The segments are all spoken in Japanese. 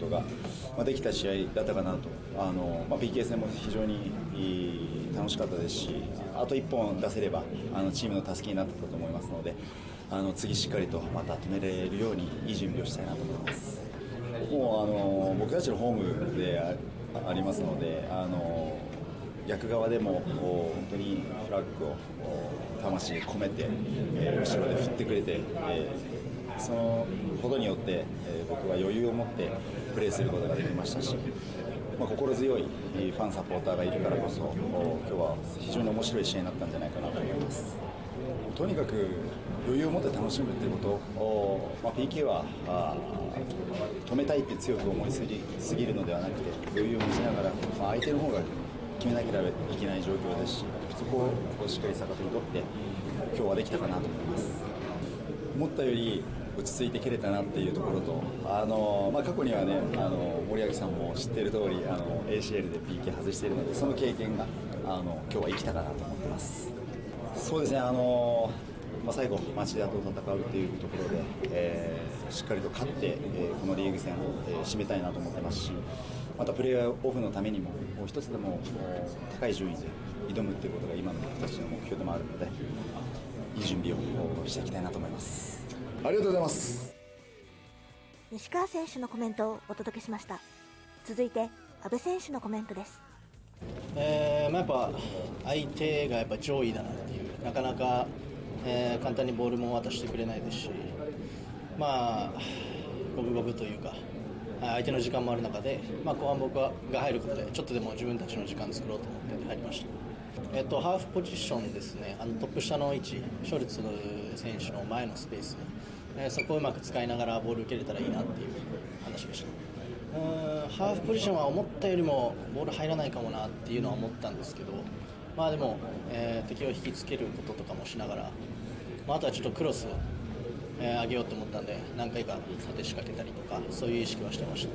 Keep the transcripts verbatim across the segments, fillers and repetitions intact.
ことができた試合だったかなと。あの、まあ、ピーケー 戦も非常に楽しかったですし、あといっぽん出せればあのチームの助けになってたと思いますので、あの次しっかりとまた止めれるようにいい準備をしたいなと思います。もうあの僕たちのホームで あ, ありますので、あの逆側でも本当にフラッグを魂込めて、えー、後ろで振ってくれて、えー、そのことによって、えー、僕は余裕を持ってプレーすることができましたし、まあ、心強いファンサポーターがいるからこそ今日は非常に面白い試合になったんじゃないかなと思います。とにかく余裕を持って楽しむということを、まあ、ピーケー はあ止めたいって強く思いすぎるのではなくて、余裕を持ちながら、まあ、相手の方が決めなければいけない状況ですし、そこをしっかり逆手に取って今日はできたかなと思います。思ったより落ち着いて蹴れたなっていうところと、あの、まあ、過去にはね、あの森脇さんも知っている通り、あの エーシーエル で ピーケー 外しているので、その経験があの今日は生きたかなと思ってます。そうですね、あのまあ、最後町田と戦うというところで、えー、しっかりと勝って、えー、このリーグ戦を、えー、締めたいなと思ってますし、またプレーオフのためにも一つでも高い順位で挑むということが今の僕たちの目標でもあるので、いい準備をしていきたいなと思います。ありがとうございます。 西川選手のコメントをお届けしました。続いて阿部選手のコメントです。 えーまあ、やっぱ相手がやっぱ上位だなっていう、なかなか、えー、簡単にボールも渡してくれないですし、まあ五分五分というか相手の時間もある中で、まあ、後半僕が入ることでちょっとでも自分たちの時間作ろうと思って入りました。えっと、ハーフポジションですね、あのトップ下の位置、ショルツ選手の前のスペース、えー、そこをうまく使いながらボール受けれたらいいなっていう話でした。うーんハーフポジションは思ったよりもボール入らないかもなっていうのは思ったんですけど、まあでも、えー、敵を引きつけることとかもしながら、まあ、あとはちょっとクロスを、えー、上げようと思ったんで何回か縦仕掛けたりとかそういう意識はしてました。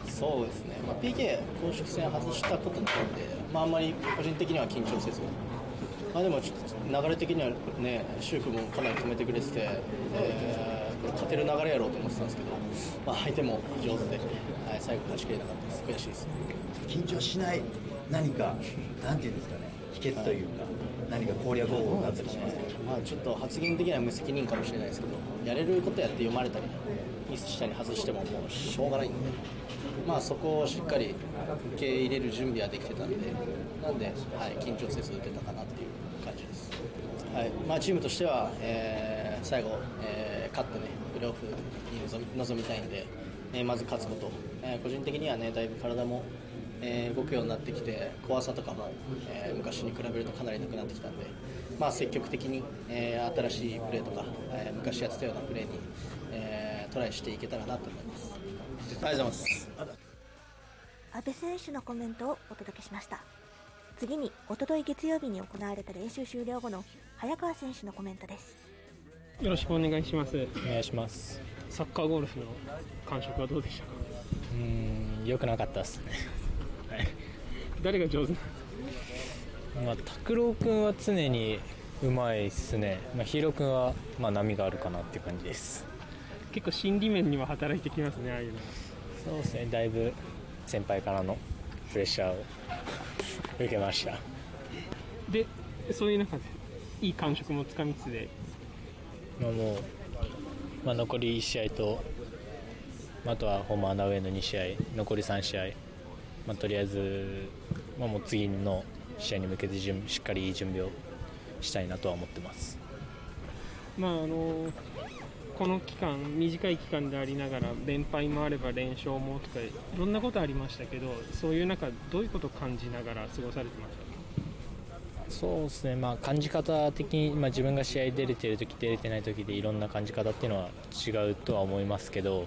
そうですね、まあ、ピーケー 公式戦外したことなので、まあ、あんまり個人的には緊張せず、まあ、でもちょっと流れ的にはね、シュークもかなり止めてくれてて、えー、これ勝てる流れやろうと思ってたんですけど、まあ、相手も上手で、はい、最後勝ちきれなかったです。悔しいです。 緊張しない何か、なんていうんですかね、秘訣というか、はい、何か攻略方法があったりしますか？ まあ、ちょっと発言的には無責任かもしれないですけど、やれることやって読まれたりミスしたり外してももうしょうがないんで、まあ、そこをしっかり受け入れる準備はできてたんで、なんで、はい、緊張せず打てたかなっていう感じです。はい、まあ、チームとしては、えー、最後、えー、勝ってねプレーオフに臨みたいんで、えー、まず勝つこと、えー、個人的にはねだいぶ体も、えー、動くようになってきて、怖さとかも、えー、昔に比べるとかなりなくなってきたんで、まあ、積極的に、えー、新しいプレーとか、えー、昔やってたようなプレーに、えー、トライしていけたらなと思います。ありがとうございます。 阿部選手のコメントをお届けしました。次におととい月曜日に行われた練習終了後の早川選手のコメントです。 よろしくお願いします。 お願いします。 サッカーゴルフの感触はどうでしたか？ うーん、良くなかったですね。はい、 誰が上手なんですか？ まあ、拓郎君は常にうまいですね。まあ、ヒーロー君はまあ波があるかなっていう感じです。 結構心理面には働いてきますね、ああいうの。 そうですね、だいぶ先輩からのプレッシャーを受けました。 で、そういう中でいい感触もつかみつつで、 まあ、もう、まあ、残りいち試合と、あとはホームアンダーウェイのに試合、残りさん試合、まあ、とりあえず、まあ、もう次の試合に向けてしっかりいい準備をしたいなとは思ってます。 まああのこの期間、短い期間でありながら連敗もあれば連勝もとかいろんなことありましたけど、そういう中どういうことを感じながら過ごされてましたか？ そうですね、まあ、感じ方的に、まあ、自分が試合出れてるとき出れてないときでいろんな感じ方っていうのは違うとは思いますけど、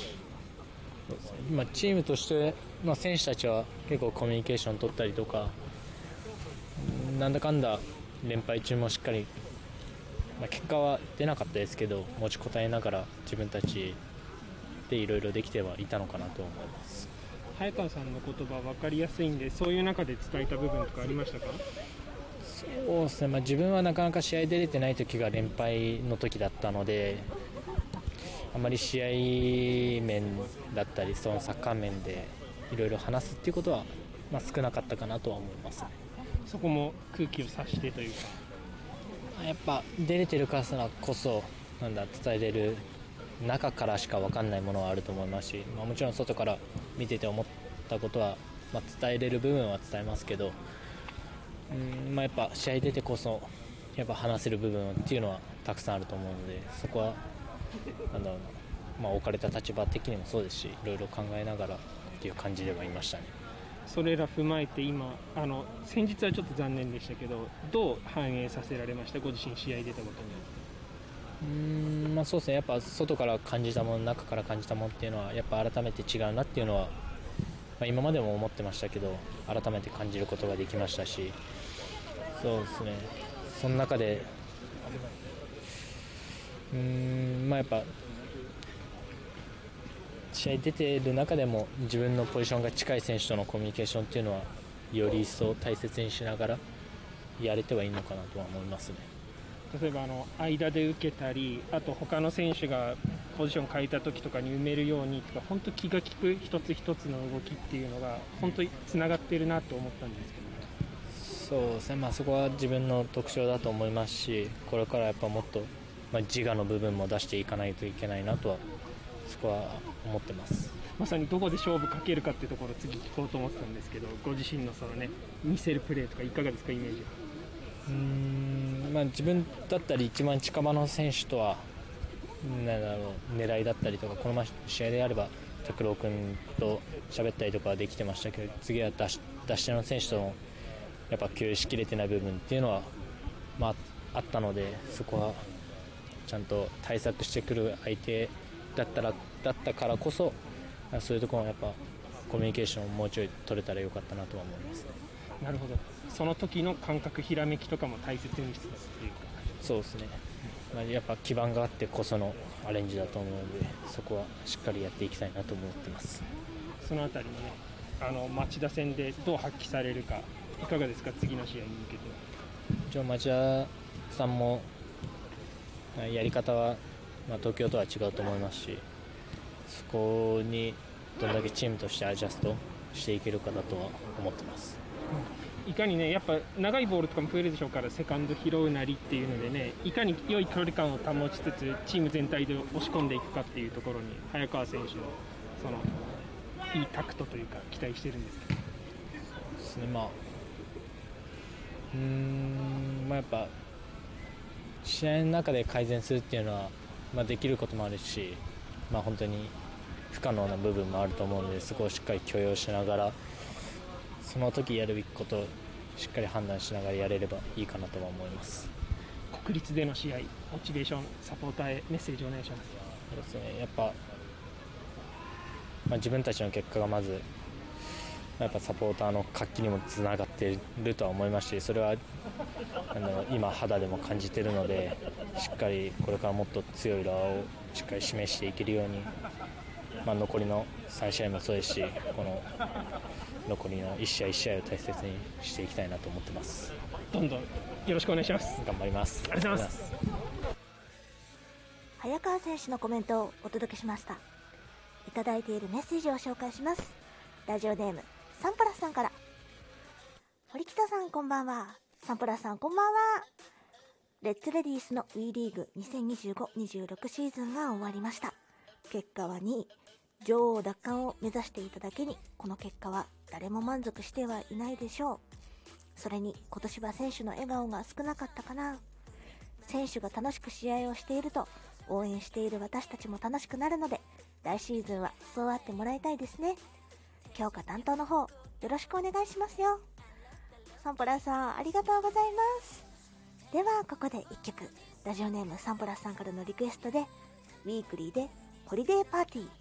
まあ、チームとして、まあ、選手たちは結構コミュニケーション取ったりとか、なんだかんだ連敗中もしっかり、まあ、結果は出なかったですけど持ちこたえながら自分たちでいろいろできてはいたのかなと思います。 早川さんの言葉分かりやすいんで、そういう中で伝えた部分とかありましたか？ そうですね、まあ、自分はなかなか試合出れてない時が連敗の時だったので、 あまり試合面だったりそのサッカー面でいろいろ話すっていうことは、まあ、少なかったかなとは思いますね。 そこも空気を察してというか、 やっぱ出れてるからこそなんだ伝えれる、中からしか分かんないものはあると思いますし、まあ、もちろん外から見てて思ったことは、まあ、伝えれる部分は伝えますけど、うん、まあ、やっぱ試合出てこそやっぱ話せる部分っていうのはたくさんあると思うので、そこはなんだろうな、まあ、置かれた立場的にもそうですし、いろいろ考えながらっていう感じではいましたね。 それら踏まえて今あの先日はちょっと残念でしたけど、どう反映させられました、ご自身試合出たことによって。 うーん、まあ、そうですね、やっぱ外から感じたもの、中から感じたものっていうのはやっぱ改めて違うなっていうのは、まあ、今までも思ってましたけど改めて感じることができましたし、そうですね、その中でうーん、まあ、やっぱ試合出ている中でも自分のポジションが近い選手とのコミュニケーションっていうのはより一層大切にしながらやれてはいいのかなとは思いますね。 例えばあの間で受けたり、あと他の選手がポジション変えた時とかに埋めるようにとか、本当気が利く一つ一つの動きっていうのが本当につながっているなと思ったんですけど、 そうですね、まあ、そこは自分の特徴だと思いますし、これからやっぱもっと、まあ、自我の部分も出していかないといけないなとはそこは思ってます。 まさにどこで勝負かけるかっていうところを次聞こうと思ってたんですけど、ご自身のそのね見せるプレーとかいかがですか、イメージは。 うーん、まあ、自分だったり一番近場の選手とはなんだろう、狙いだったりとか、この試合であれば拓郎君と喋ったりとかはできてましたけど、次は出し出し手の選手とのやっぱ共有しきれてない部分っていうのは、まあ、あったので、そこはちゃんと対策してくる相手だったらだったからこそ、そういうところはやっぱコミュニケーションをもうちょい取れたらよかったなとは思いますね。 なるほど、その時の感覚、ひらめきとかも大切にしつつっていうか。 そうですね、まあ、やっぱ基盤があってこそのアレンジだと思うので、そこはしっかりやっていきたいなと思ってます。 そのあたりにね、あの町田戦でどう発揮されるか、いかがですか、次の試合に向けて。 一応町田さんもやり方は、まあ、東京とは違うと思いますし、そこにどんだけチームとしてアジャストしていけるかだとは思ってます。 いかにね、やっぱ長いボールとかも増えるでしょうから、セカンド拾うなりっていうのでね、いかに良い距離感を保ちつつチーム全体で押し込んでいくかっていうところに早川選手のそのいいタクトというか期待してるんですけど。 そうですね、まあうーん、まあ、やっぱ試合の中で改善するっていうのは、まあ、できることもあるし、まあ、本当に不可能な部分もあると思うので、そこをしっかり許容しながら、その時やるべきことをしっかり判断しながらやれればいいかなとは思います。 国立での試合、モチベーション、サポーターへメッセージをお願いします。 そうですね、やっぱ、まあ、自分たちの結果がまずやっぱサポーターの活気にもつながっているとは思いますし、それはあの今肌でも感じているので、しっかりこれからもっと強い浦和をしっかり示していけるように、まあ、残りのさん試合もそうですし、この残りのいち試合いち試合を大切にしていきたいなと思ってます。 どんどんよろしくお願いします。 頑張ります。 ありがとうございます。 早川選手のコメントをお届けしました。いただいているメッセージを紹介します。ラジオネームサンプラスさんから。堀北さんこんばんは。サンプラスさんこんばんは。レッツレディースの WE リーグにせんにじゅうごにじゅうろくシーズンが終わりました。結果はにい、女王奪還を目指していただけに、この結果は誰も満足してはいないでしょう。それに今年は選手の笑顔が少なかったかな。選手が楽しく試合をしていると応援している私たちも楽しくなるので、来シーズンはそうあってもらいたいですね。強化担当の方よろしくお願いしますよ。サンプラさんありがとうございます。ではここでいっきょく、ラジオネームサンプラさんからのリクエストでウィークリーでホリデーパーティー。